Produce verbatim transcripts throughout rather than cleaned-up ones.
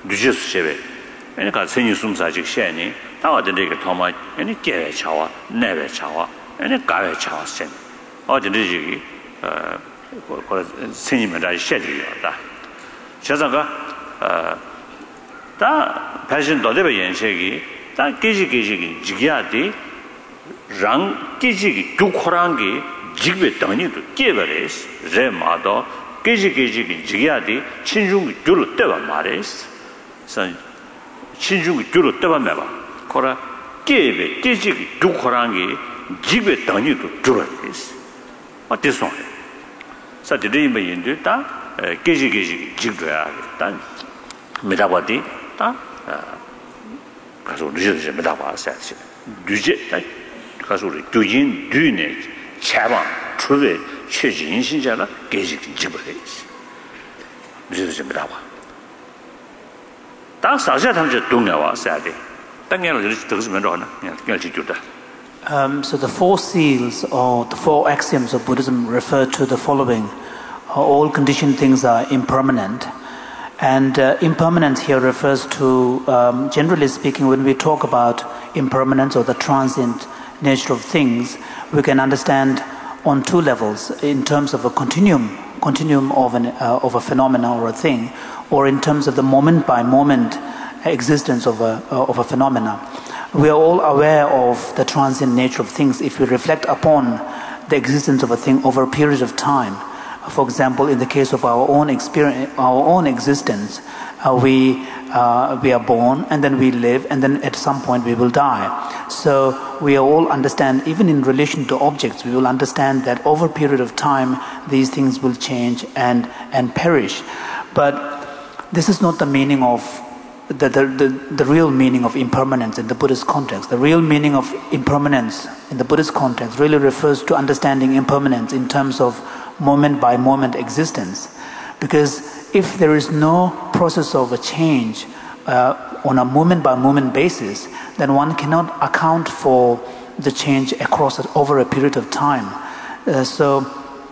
뉴저스 쉐베 그러니까 생이 숨사직 셰니 나와들에게 도마 아니 깨외 차와 내외 차와 아니 가외 차와 셈 어디들이 어 생이면 다 셰리요다 제자가 어다 배신 도대배 연색이 다 깨지 깨지기 지기야디 랑 깨지기 두코랑기 지배 땅이도 깨버레스 제마도 깨지 깨지기 지기야디 친중이 줄을 때와 말레스 선 친중이 줄을 때와 매봐 코라 깨베 깨지기 두코랑기 지배 땅이도 줄어레스 어때서 사들이 뭐인데 다 깨지 깨지기 지겨야 단 메다바디 다 가서 뉴저지 메다바스 뉴제 다 가서 우리 두인 뒤네 차방 추베 최진 신자라 깨지기 지버레스 뉴저지 메다바 다 사자 탐제 동네와 사대 당연히 이렇게 들으면 좋아나 그냥 지도다. Um, so the four seals or the four axioms of Buddhism refer to the following. All conditioned things are impermanent. And uh, impermanence here refers to, um, generally speaking, when we talk about impermanence or the transient nature of things, we can understand on two levels, in terms of a continuum, continuum of, an, uh, of a phenomena or a thing, or in terms of the moment-by-moment existence of a, uh, of a phenomena. We are all aware of the transient nature of things if we reflect upon the existence of a thing over a period of time. For example, in the case of our own experience, our own existence, uh, we uh, we are born and then we live and then at some point we will die. So we all understand, even in relation to objects, we will understand that over a period of time these things will change and and perish. But this is not the meaning of The, the, the, the real meaning of impermanence in the Buddhist context. The real meaning of impermanence in the Buddhist context really refers to understanding impermanence in terms of moment-by-moment existence. Because if there is no process of a change uh, on a moment-by-moment basis, then one cannot account for the change across over a period of time. Uh, so,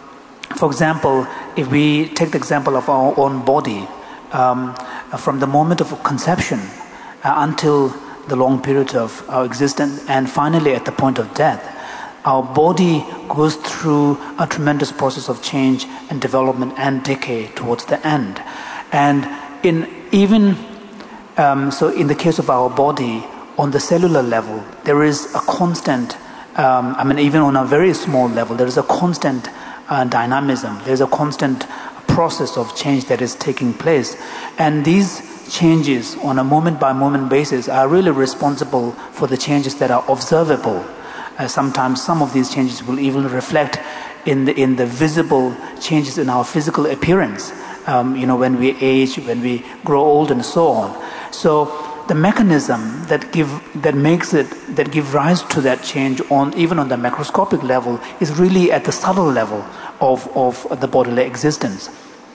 for example, if we take the example of our own body, um, from the moment of conception uh, until the long period of our existence and finally at the point of death, our body goes through a tremendous process of change and development and decay towards the end. And in even um, so in the case of our body, on the cellular level, there is a constant, um, I mean even on a very small level, there is a constant uh, dynamism, there is a constant process of change that is taking place, and these changes on a moment-by-moment basis are really responsible for the changes that are observable. Uh, sometimes some of these changes will even reflect in the in the visible changes in our physical appearance. Um, you know, when we age, when we grow old, and so on. So the mechanism that give that makes it that give rise to that change on even on the macroscopic level is really at the subtle level of of the bodily existence.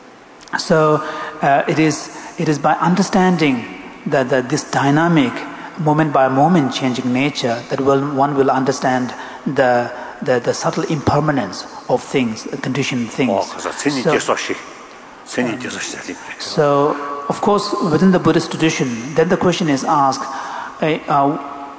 So uh, it is it is by understanding that, that this dynamic moment by moment changing nature that will, one will understand the, the the subtle impermanence of things, conditioned things. So, um, so of course within the Buddhist tradition, then the question is asked, uh, uh,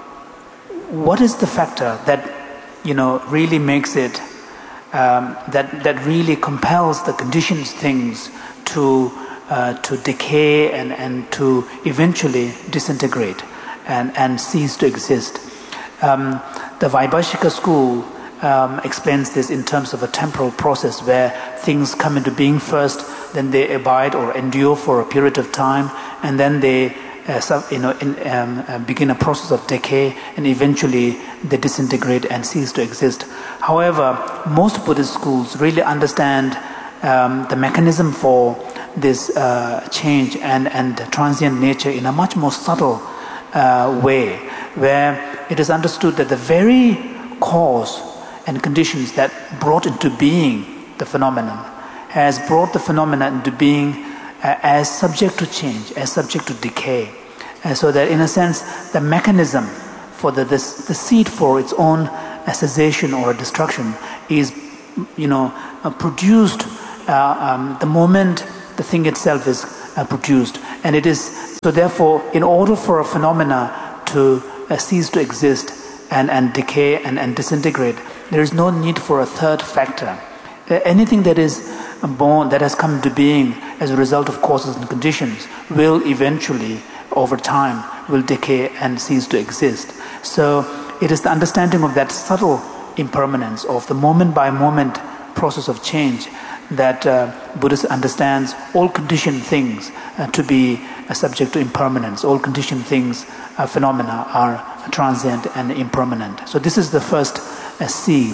what is the factor that you know really makes it um, that that really compels the conditioned things to uh, to decay and, and to eventually disintegrate and, and cease to exist. Um, the Vaibhashika school um, explains this in terms of a temporal process where things come into being first, then they abide or endure for a period of time, and then they uh, you know, in, um, uh, begin a process of decay, and eventually they disintegrate and cease to exist. However, most Buddhist schools really understand Um, the mechanism for this uh, change and, and transient nature in a much more subtle uh, way, where it is understood that the very cause and conditions that brought into being the phenomenon has brought the phenomenon into being uh, as subject to change, as subject to decay. And so that in a sense, the mechanism for the, this, the seed for its own uh, cessation or destruction is, you know, uh, produced Uh, um, the moment the thing itself is uh, produced, and it is So therefore, in order for a phenomena to uh, cease to exist and, and decay and, and disintegrate, there is no need for a third factor. Uh, anything that is born, that has come into being as a result of causes and conditions, will eventually, over time, will decay and cease to exist. So it is the understanding of that subtle impermanence, of the moment by moment process of change, that uh, Buddhist understands all conditioned things uh, to be uh, subject to impermanence. All conditioned things, uh, phenomena, are transient and impermanent. So this is the first uh, seal.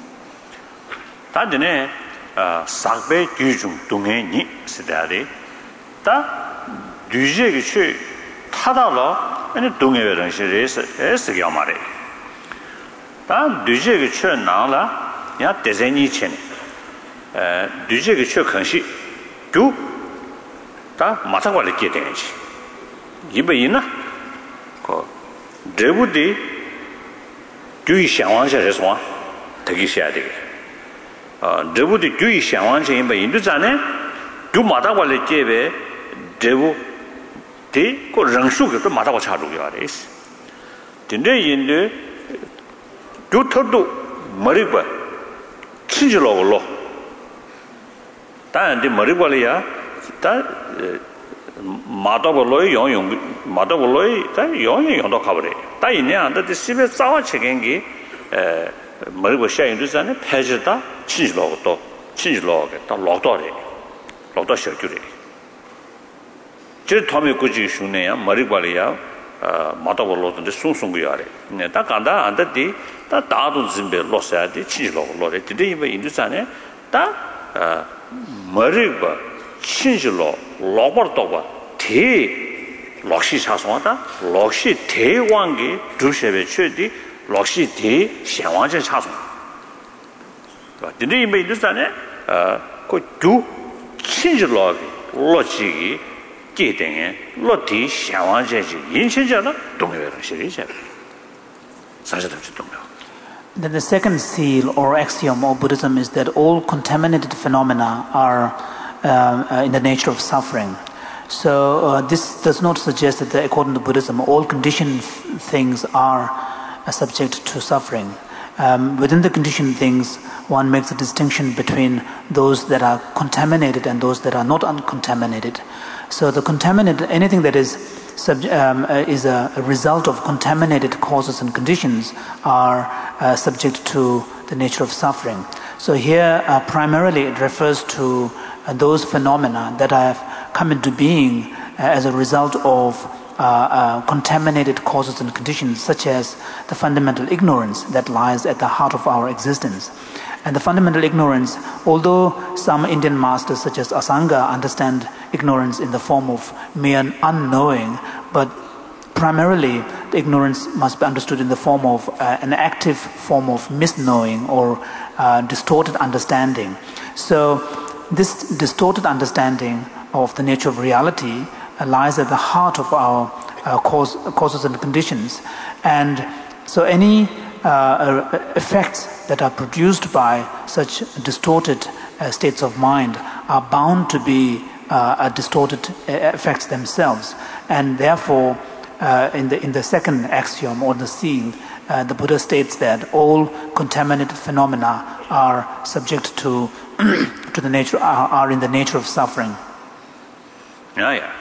Tadine sakbe gyujum dunghe ni sidari ta duje ge chu tadalo ene dunghe ran shi es es gyamare ta duje ge chu na la ya dezeni chen 에 duje ge chu kan shi gyu ta mata kwa le ge den shi yibe yin na ko debu de gyu xiang wang xia shi suan de ge xia de debu de gyu xiang wang xia yin ba yin du zan ne gyu mata kwa le ge be debu de ko rang shu ge de mata kwa cha ru ya de is den de yin de gyu to du mari ba chin ji lo lo 다 근데 머리발이야 다 마도벌로이 용용 마도벌로이 다 용용 용도 가버려 다 있네 안데 집에 싸워 책임기 에 머리고 샤인도잖아 패지다 친지로고 또 친지로게 또 로도래 로도 셔주래 저 도미 꾸지 슈네야 머리발이야 마도벌로도 숭숭구야래 네다 간다 안데디 다 다도 짐베 로사야디 친지로고 로래 디디면 인도잖아 다 머리가 친실로 로버토가 대 럭시 차송하다 럭시 대왕기 두셰베 최디 럭시 대 샹왕제 차송 근데 이 메이드산에 어그두 친실로 로지기 계등에 로디 샹왕제지 인신자나 동료를 시리자 사실은 동료. Then the second seal or axiom of Buddhism is that all contaminated phenomena are uh, uh, in the nature of suffering. So uh, this does not suggest that the, according to Buddhism, all conditioned f- things are uh, subject to suffering. Um, within the conditioned things, one makes a distinction between those that are contaminated and those that are not uncontaminated. So the contaminated, anything that is Sub, um, uh, is a, a result of contaminated causes and conditions are uh, subject to the nature of suffering. So here uh, primarily it refers to uh, those phenomena that have come into being uh, as a result of uh, uh, contaminated causes and conditions, such as the fundamental ignorance that lies at the heart of our existence. And the fundamental ignorance, although some Indian masters such as Asanga understand ignorance in the form of mere unknowing, but primarily the ignorance must be understood in the form of uh, an active form of misknowing or uh, distorted understanding. So this distorted understanding of the nature of reality uh, lies at the heart of our uh, cause, causes and conditions. And so any uh, effects that are produced by such distorted uh, states of mind are bound to be uh, distorted effects themselves, and therefore uh, in the in the second axiom or the seal, uh, the Buddha states that all contaminated phenomena are subject to to the nature are, are in the nature of suffering. Yeah, yeah.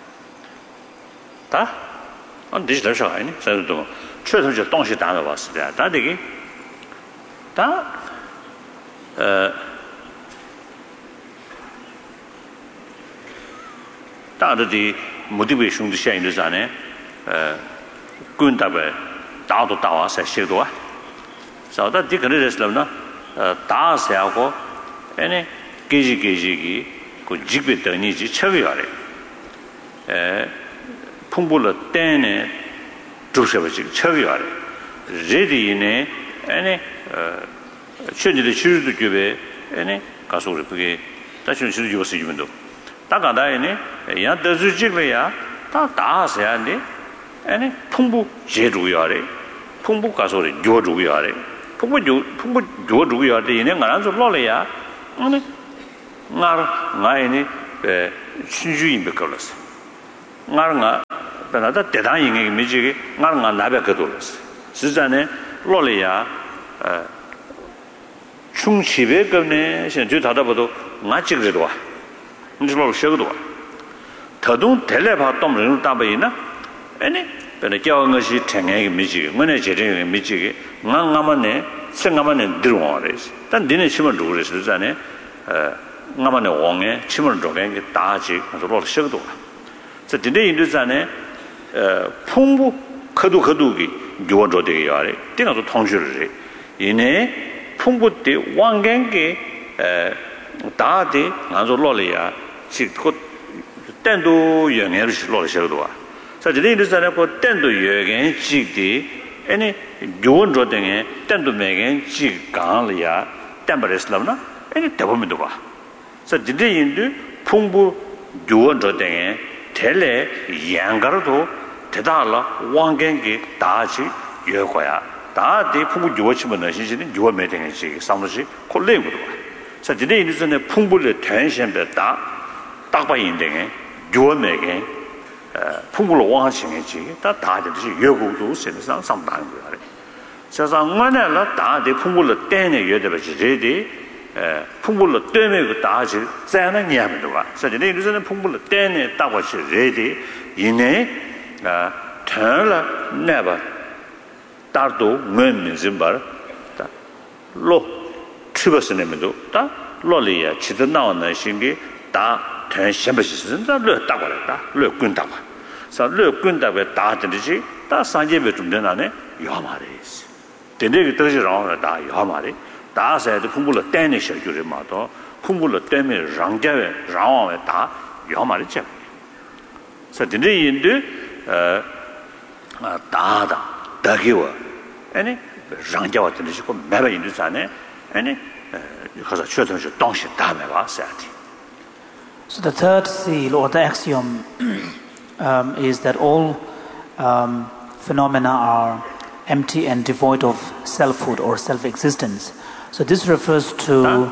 Da, on this level, I know. So, 确实就东西打的话是的，但这个，但呃，大的的目的为兄弟相应的啥呢？呃，滚大呗，打都打完才写多啊，少的这个的时候呢，呃，打下过，哎呢，给几给几个，个几个等你去吃个嘞，呃，碰不了单呢。 조세버지 처리하래. 레디네 아니 어 현재의 치료도 교배 아니 가서 그게 다시 치료 요소 주면도 다가다에네 야 더주직래야 다 다하세야네 아니 풍부 제루야래 풍부 가서 요루야래 풍부 요 풍부 요루야래 얘네 가서 놀래야 아니 나 나이네 에 신주인 베컬스 nga bana da dedan yin mi ji nga nga na ba ka do si zane lo le ya chung chi be ge ne shen ju da da bo do nga ji ge do wa ni lo she ge do wa ta dong de le ba dong ren da ba yin na ani bana jiao nga shi cheng ge mi ji ngo ne je je mi ji ge nga nga ma ne seng nga ma ne dir wa re dan de ne shi ma ru re si zane nga ma ne wong ge chi ma ru ge da ji zo lo she ge do wa 자 근데 인도산에 어 풍부 거두 거두기 교원조되게 야래 띵아도 통주를 이내 풍부 때 왕경게 에 다데 안조 로리아 지고 땡도 영해를 로리셔도 와 자 근데 인도산에 그 땡도 여gen 지디 아니 교원조되게 땡도 매겐 지 강리아 땡버레슬라나 아니 대범도 봐 자 근데 인도 풍부 교원조되게 텔레 양가로도 대다라 왕겐게 다지 여거야 다디 풍부 요치면 신신이 요매 되는지 상무시 콜레고도 자 지네 인도전에 풍부를 전신배다 딱바 인댕에 요매게 풍부로 왕하시는지 다 다들이 여고도 세상 상당한 거야 세상 안에라 다디 풍부를 떼내 여들지 제디 에 풍불로 때문에 그 다지 자는 이야기도 봐. 그래서 내 이제는 풍불로 때문에 따고시 레디 이내 아 털라 네버 따도 면민진 bar 로 추버스네면도 다 로리야 지도 나오는 신기 다 전심버시는 다로 따고랬다. 로 꾼다고. 그래서 로 꾼다고 다든지 다 산제베 좀 되나네. 요 말이지. 근데 그 뜻이랑 다 요 말이 다세도 풍불로 떼내 셔주를 마도 풍불로 떼면 랑자에 랑와에 다 요말이죠. 그래서 근데 인도 어 다다 다기와 아니 랑자와 뜻이고 매바 인도산에 아니 가서 최선을 동시 다음에 와서야지. So the third seal or the axiom um, is that all um, phenomena are empty and devoid of selfhood or self-existence. So this refers to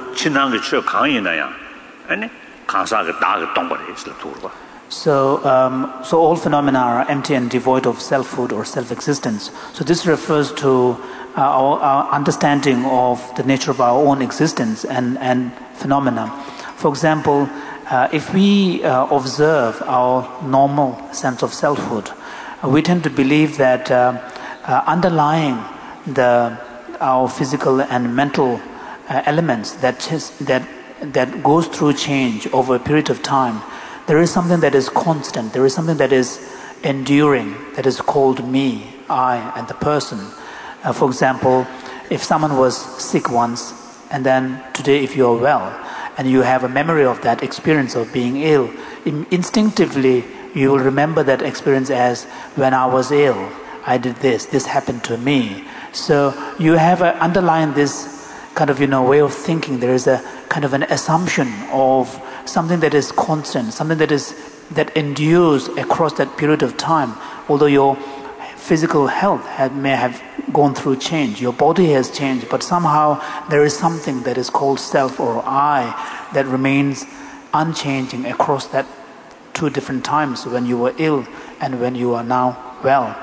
So um, so all phenomena are empty and devoid of selfhood or self-existence. So this refers to uh, our, our understanding of the nature of our own existence and, and phenomena. For example, uh, if we uh, observe our normal sense of selfhood, uh, we tend to believe that uh, uh, underlying the our physical and mental uh, elements that that that goes through change over a period of time, there is something that is constant. There is something that is enduring. That is called me, I, and the person. Uh, for example, if someone was sick once, and then today, if you are well, and you have a memory of that experience of being ill, instinctively you will remember that experience as when I was ill, I did this. This happened to me. So you have a, underlying this kind of, you know, way of thinking. There is a kind of an assumption of something that is constant, something that is that endures across that period of time. Although your physical health had, may have gone through change, your body has changed, but somehow there is something that is called self or I that remains unchanging across that two different times, when you were ill and when you are now well.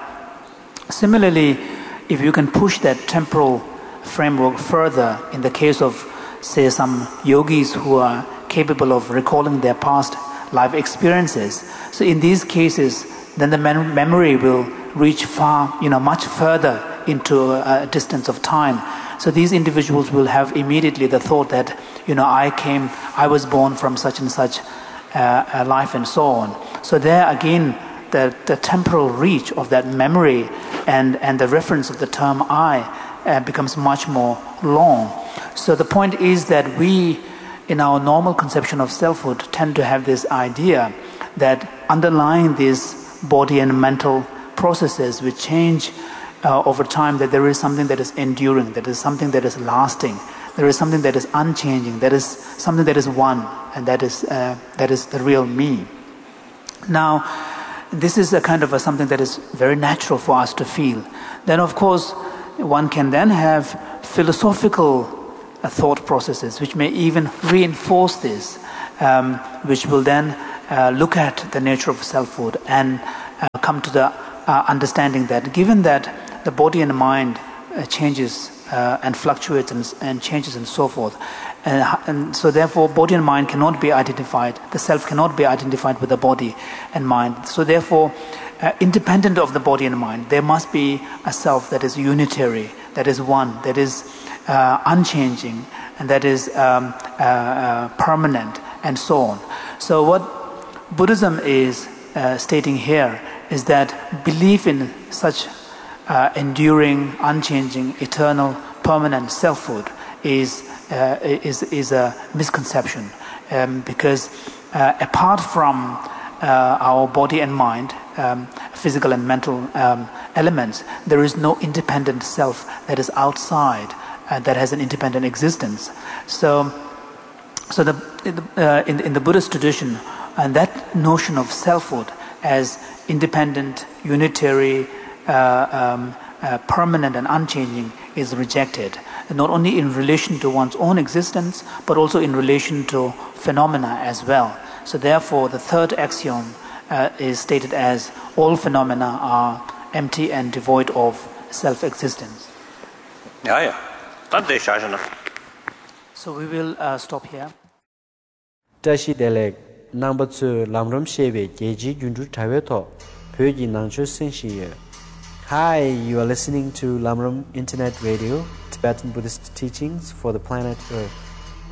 Similarly, if you can push that temporal framework further, in the case of, say, some yogis who are capable of recalling their past life experiences, so in these cases, then the mem- memory will reach far, you know, much further into a, a distance of time. So these individuals will have immediately the thought that, you know, I came, I was born from such and such uh, a life and so on. So there again, the, the temporal reach of that memory and, and the reference of the term I uh, becomes much more long. So the point is that we, in our normal conception of selfhood, tend to have this idea that underlying these body and mental processes which change uh, over time, that there is something that is enduring, that is something that is lasting, there is something that is unchanging, that is something that is one, and that is uh, that is the real me. Now, this is a kind of a, something that is very natural for us to feel. Then, of course, one can then have philosophical uh, thought processes which may even reinforce this, um, which will then uh, look at the nature of selfhood and uh, come to the uh, understanding that given that the body and mind uh, changes uh, and fluctuates and, and changes and so forth, and, and so therefore body and mind cannot be identified, the self cannot be identified with the body and mind. So therefore, uh, independent of the body and mind, there must be a self that is unitary, that is one, that is uh, unchanging, and that is um, uh, uh, permanent, and so on. So what Buddhism is uh, stating here is that belief in such uh, enduring, unchanging, eternal, permanent selfhood is uh, is is a misconception, um, because uh, apart from uh, our body and mind, um, physical and mental um, elements, there is no independent self that is outside, uh, that has an independent existence. So, so the uh, in in the Buddhist tradition, and that notion of selfhood as independent, unitary, uh, um, uh, permanent and unchanging is rejected, not only in relation to one's own existence, but also in relation to phenomena as well. So therefore, the third axiom uh, is stated as all phenomena are empty and devoid of self-existence. Yeah, yeah. So we will uh, stop here. Tashi Delek number two Lamram Shebe Geji Jundu Taveto Pyoji Nangcho Senshi. Hi, you are listening to Lamram Internet Radio, Tibetan Buddhist teachings for the planet Earth.